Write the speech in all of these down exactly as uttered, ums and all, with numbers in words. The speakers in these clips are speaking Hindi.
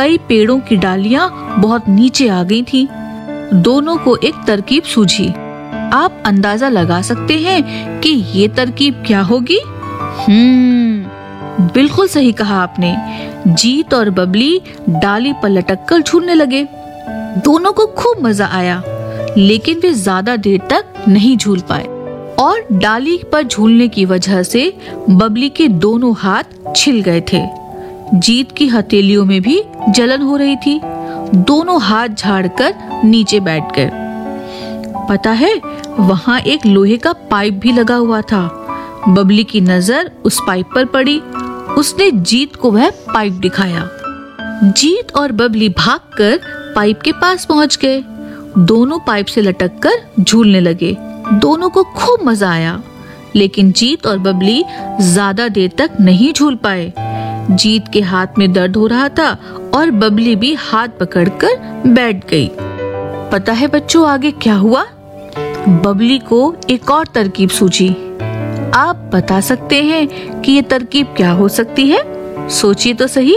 कई पेड़ों की डालियां बहुत नीचे आ गई थीं। दोनों को एक तरकीब सूझी। आप अंदाजा लगा सकते हैं कि ये तरकीब क्या होगी? हम्म, बिल्कुल सही कहा आपने। जीत और बबली डाली पर लटक कर झूलने लगे। दोनों को खूब मजा आया, लेकिन वे ज्यादा देर तक नहीं झूल पाए और डाली पर झूलने की वजह से बबली के दोनों हाथ छिल गए थे। जीत की हथेलियों में भी जलन हो रही थी। दोनों हाथ झाड़कर नीचे बैठ गए। पता है, वहाँ एक लोहे का पाइप भी लगा हुआ था। बबली की नजर उस पाइप पर पड़ी। उसने जीत को वह पाइप दिखाया। जीत और बबली भागकर पाइप के पास पहुंच गए। दोनों पाइप से लटककर झूलने लगे। दोनों को खूब मजा आया, लेकिन जीत और बबली ज्यादा देर तक नहीं झूल पाए। जीत के हाथ में दर्द हो रहा था और बबली भी हाथ पकड़कर बैठ गई। पता है बच्चों, आगे क्या हुआ? बबली को एक और तरकीब सूझी। आप बता सकते हैं कि ये तरकीब क्या हो सकती है? सोचिए तो सही।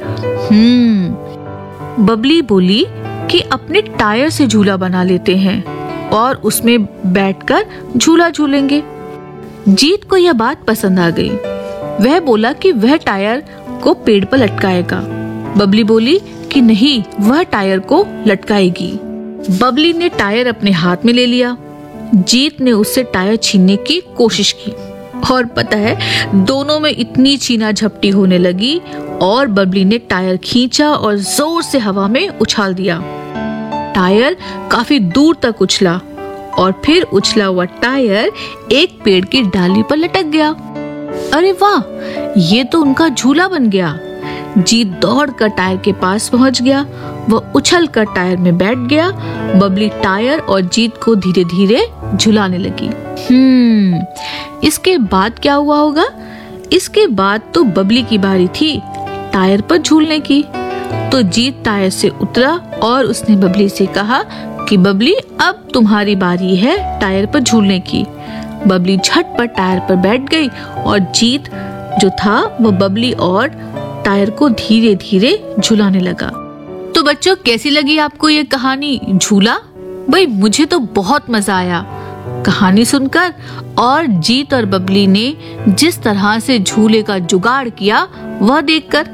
हम्म, बबली बोली कि अपने टायर से झूला बना लेते हैं और उसमें बैठकर झूला झूलेंगे। जीत को यह बात पसंद आ गई। वह बोला कि वह टायर को पेड़ पर लटकाएगा। बबली बोली कि नहीं, वह टायर को लटकाएगी। बबली ने टायर अपने हाथ में ले लिया। जीत ने उससे टायर छीनने की कोशिश की और पता है, दोनों में इतनी छीना झपटी होने लगी और बबली ने टायर खींचा और जोर से हवा में उछाल दिया। टायर काफी दूर तक उछला और फिर उछला हुआ टायर एक पेड़ की डाली पर लटक गया। अरे वाह, ये तो उनका झूला बन गया। जीत दौड़कर टायर के पास पहुंच गया। वह उछल कर टायर में बैठ गया। बबली टायर और जीत को धीरे धीरे झुलाने लगी। हम्म, इसके बाद क्या हुआ होगा? इसके बाद तो बबली की बारी थी टायर पर झूलने की। तो जीत टायर से उतरा और उसने बबली से कहा कि बबली, अब तुम्हारी बारी है टायर पर झूलने की। बबली झटपट टायर पर बैठ गई और जीत जो था वो बबली और टायर को धीरे धीरे झुलाने लगा। तो बच्चों, कैसी लगी आपको ये कहानी झूला? भाई, मुझे तो बहुत मजा आया कहानी सुनकर और जीत और बबली ने जिस तरह से झूले का जुगाड़ किया वह देखकर।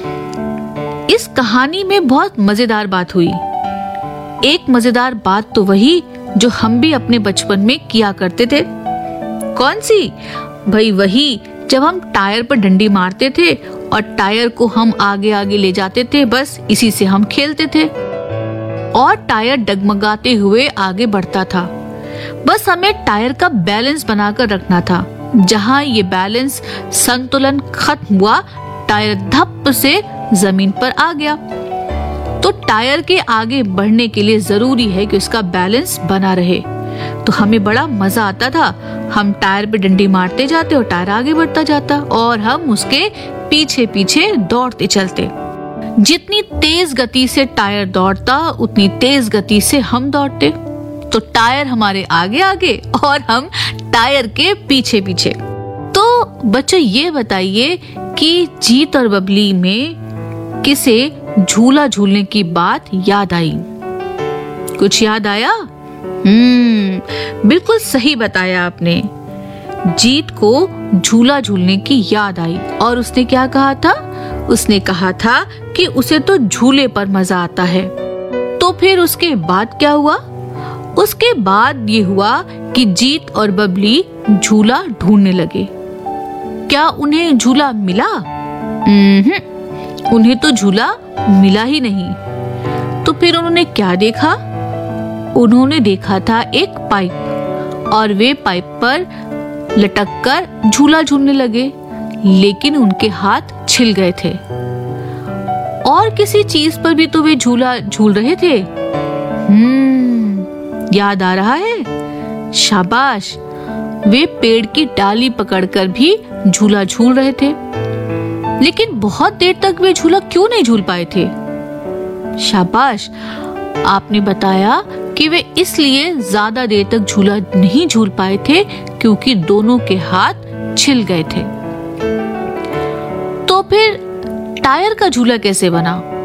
इस कहानी में बहुत मजेदार बात हुई। एक मजेदार बात तो वही जो हम भी अपने बचपन में किया करते थे। कौन सी? भाई वही, जब हम टायर पर डंडी मारते थे और टायर को हम आगे आगे ले जाते थे। बस इसी से हम खेलते थे और टायर डगमगाते हुए आगे बढ़ता था। बस हमें टायर का बैलेंस बनाकर रखना था। जहां ये बैलेंस संतुलन खत्म हुआ, टायर धप से जमीन पर आ गया। तो टायर के आगे बढ़ने के लिए जरूरी है कि उसका बैलेंस बना रहे। तो हमें बड़ा मजा आता था। हम टायर पे डंडी मारते जाते और टायर आगे बढ़ता जाता और हम उसके पीछे पीछे दौड़ते चलते। जितनी तेज गति से टायर दौड़ता, उतनी तेज गति से हम दौड़ते। तो टायर हमारे आगे आगे और हम टायर के पीछे पीछे। तो बच्चों, ये बताइए कि जीत और बबली में किसे झूला झूलने की बात याद आई? कुछ याद आया? हम्म, बिल्कुल सही बताया आपने। जीत को झूला झूलने की याद आई और उसने क्या कहा था? उसने कहा था कि उसे तो झूले पर मजा आता है। तो फिर उसके बाद क्या हुआ? उसके बाद ये हुआ कि जीत और बबली झूला ढूंढने लगे। क्या उन्हें झूला मिला? उन्हें तो झूला मिला ही नहीं। तो फिर उन्होंने क्या देखा? उन्होंने देखा था एक पाइप और वे पाइप पर लटककर झूला झूलने लगे, लेकिन उनके हाथ छिल गए थे। और किसी चीज पर भी तो वे झूला झूल रहे थे। हम्म, याद आ रहा है? शाबाश, वे पेड़ की डाली पकड़कर भी झूला झूल रहे थे। लेकिन बहुत देर तक वे झूला क्यों नहीं झूल पाए थे? शाबाश, आपने बताया कि वे इसलिए ज्यादा देर तक झूला नहीं झूल पाए थे क्योंकि दोनों के हाथ छिल गए थे। तो फिर टायर का झूला कैसे बना?